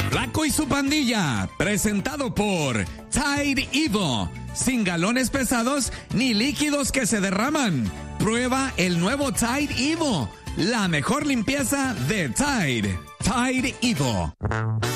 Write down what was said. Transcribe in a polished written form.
Flaco y su pandilla, presentado por Tide Evo. Sin galones pesados ni líquidos que se derraman. Prueba el nuevo Tide Evo, la mejor limpieza de Tide. Tide Evo.